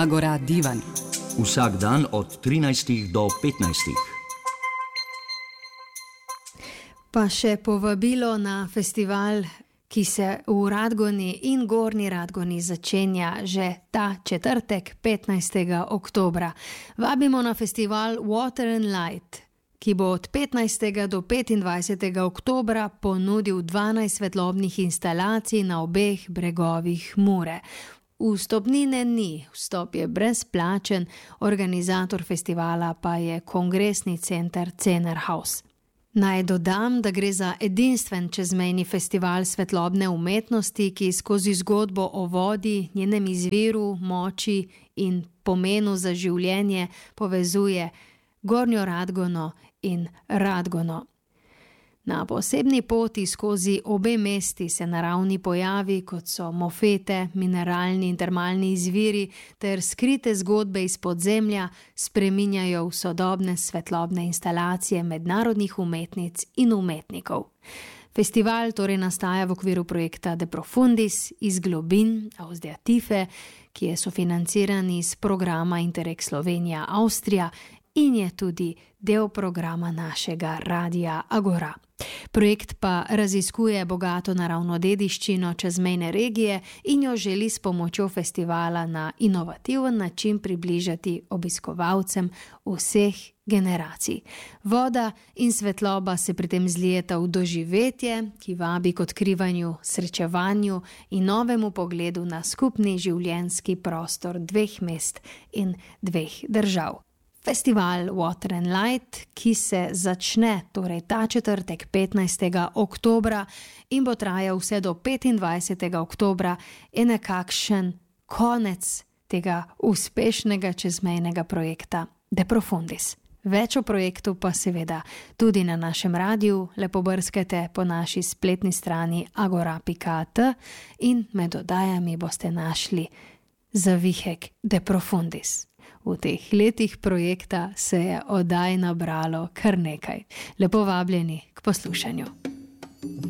Agora Divan. Vsak dan od 13 do 15. Pa še povabilo na festival, ki se v Radgoni in Gornji Radgoni začenja že ta četrtek, 15. oktobra. Vabimo na festival Water and Light, ki bo od 15. do 25. oktobra ponudil 12 svetlobnih instalacij na obeh bregovih Mure. Vstopnine ni, vstop je brezplačen, organizator festivala pa je Kongresni center Cener House. Naj dodam, da gre za edinstven čezmejni festival svetlobne umetnosti, ki skozi zgodbo o vodi, njenem izviru, moči in pomenu za življenje povezuje Gornjo Radgono in Radgono. Na posebni poti skozi obe mesti se naravni pojavi, kot so mofete, mineralni in termalni izviri ter skrite zgodbe iz podzemlja, spreminjajo v sodobne svetlobne instalacije mednarodnih umetnic in umetnikov. Festival torej nastaja v okviru projekta De Profundis iz globin Ausdeative, ki je sofinanciran iz programa Interreg Slovenija Avstrija in je tudi del programa našega radia Agora. Projekt pa raziskuje bogato naravno dediščino čezmejne regije in jo želi s pomočjo festivala na inovativen način približati obiskovalcem vseh generacij. Voda in svetloba se pri tem zlijeta v doživetje, ki vabi k odkrivanju, srečevanju in novemu pogledu na skupni življenjski prostor dveh mest in dveh držav. Festival Water and Light, ki se začne torej ta četrtek 15. oktobra in bo trajal vse do 25. oktobra, je nekakšen konec tega uspešnega čezmejnega projekta De Profundis. Več o projektu pa seveda tudi na našem radiju, lepo brskajte po naši spletni strani agora.at in med oddajami boste našli zavihek De Profundis. V teh letih projekta se je oddaj nabralo kar nekaj. Lepo vabljeni k poslušanju.